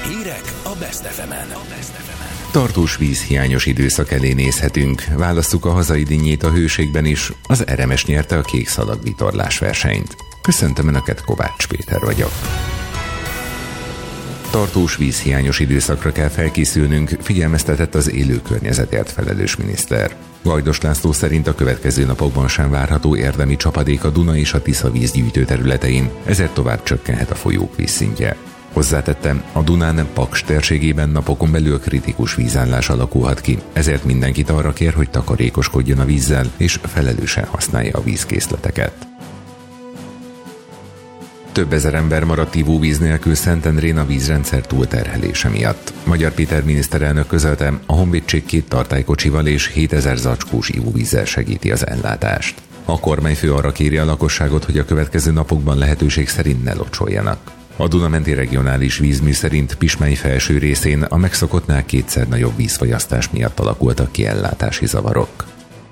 Hírek a Best FM-en. Tartós vízhiányos időszak elé nézhetünk. Válasszuk a hazai dinnyét a hőségben is. Az RMS nyerte a kék szalag vitorlás versenyt. Köszöntöm Önöket, Kovács Péter vagyok. Tartós vízhiányos időszakra kell felkészülnünk, figyelmeztetett az élő környezetért felelős miniszter. Gajdos László szerint a következő napokban sem várható érdemi csapadék a Duna és a Tisza vízgyűjtő területein, ezért tovább csökkenhet a folyók vízszintje. Hozzátettem, a Dunán Paks térségében napokon belül kritikus vízállás alakulhat ki, ezért mindenkit arra kér, hogy takarékoskodjon a vízzel és felelősen használja a vízkészleteket. Több ezer ember maradt ivóvíz nélkül Szentendrén a vízrendszer túlterhelése miatt. Magyar Péter miniszterelnök közölte, a honvédség 2 tartálykocsival és 7000 zacskós ivóvízzel segíti az ellátást. A kormányfő arra kéri a lakosságot, hogy a következő napokban lehetőség szerint ne locsoljanak. A Dunamenti Regionális Vízmű szerint Pismány felső részén a megszokottnál 2-szer nagyobb vízfogyasztás miatt alakultak ki ellátási zavarok.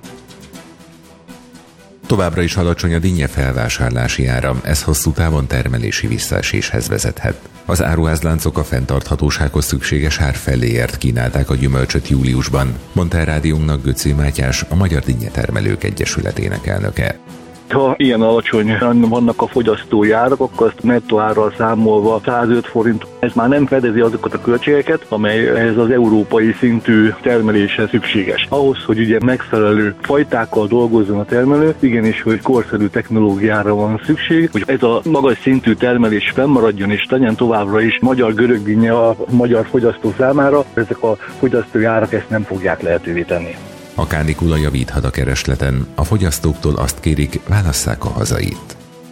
Továbbra is alacsony a dinnye felvásárlási ára, ez hosszú távon termelési visszaeséshez vezethet. Az áruházláncok a fenntarthatósághoz szükséges ár feléért kínálták a gyümölcsöt júliusban, mondta a rádiónknak Göczi Mátyás, a Magyar Dinnyetermelők Egyesületének elnöke. Ha ilyen alacsony vannak a fogyasztói árak, akkor azt nettó árral számolva 105 forint, ez már nem fedezi azokat a költségeket, amely ehhez az európai szintű termeléshez szükséges. Ahhoz, hogy ugye megfelelő fajtákkal dolgozzon a termelő, igenis, hogy korszerű technológiára van szükség, hogy ez a magas szintű termelés fennmaradjon és legyen továbbra is magyar görögdinnye a magyar fogyasztó számára, ezek a fogyasztói árak ezt nem fogják lehetővé tenni. A kánikula javíthat a keresleten, a fogyasztóktól azt kérik, válasszák a hazait.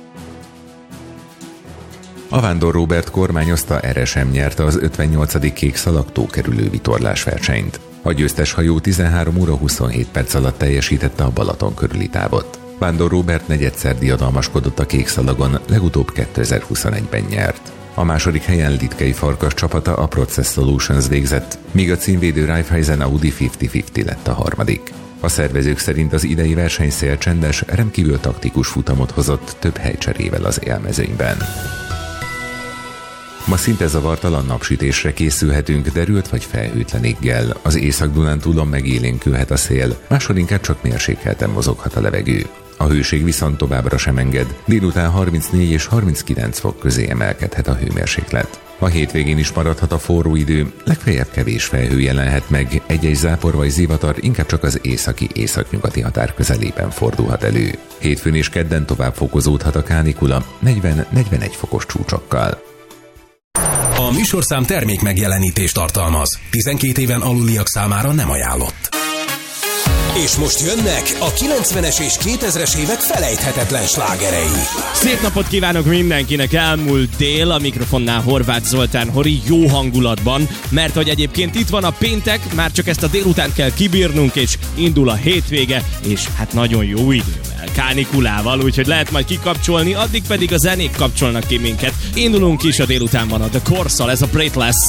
A Vándor Róbert kormányozta RSM nyerte az 58. kék szalag tókerülő vitorlás versenyt. A győztes hajó 13 óra 27 perc alatt teljesítette a Balaton körüli távot. Vándor Róbert negyedszer diadalmaskodott a kék szalagon, legutóbb 2021-ben nyert. A második helyen Litkei Farkas csapata, a Process Solutions végzett, míg a címvédő Raiffeisen Audi 50-50 lett a harmadik. A szervezők szerint az idei verseny szélcsendes, rendkívül taktikus futamot hozott több helycserével az élmezőnyben. Ma szinte zavartalan napsütésre készülhetünk, derült vagy felhőtlen éggel. Az Észak-Dunántúlon megélénkülhet a szél, máshol inkább csak mérsékelten mozoghat a levegő. A hőség viszont továbbra sem enged, délután 34 és 39 fok közé emelkedhet a hőmérséklet. A hétvégén is maradhat a forró idő, legfeljebb kevés felhő jelenhet meg, egy-egy zápor vagy zivatar inkább csak az északi-északnyugati határ közelében fordulhat elő. Hétfőn és kedden tovább fokozódhat a kánikula 40-41 fokos csúcsokkal. A műsorszám termék megjelenítést tartalmaz. 12 éven aluliak számára nem ajánlott. És most jönnek a 90-es és 2000-es évek felejthetetlen slágerei. Szép napot kívánok mindenkinek, elmúlt dél, a mikrofonnál Horváth Zoltán Hori jó hangulatban, mert hogy egyébként itt van a péntek, már csak ezt a délutánt kell kibírnunk, és indul a hétvége, és hát nagyon jó idővel, kánikulával, úgyhogy lehet majd kikapcsolni, addig pedig a zenék kapcsolnak ki minket. Indulunk is a délutánban a The Corszal, ez a Breathless.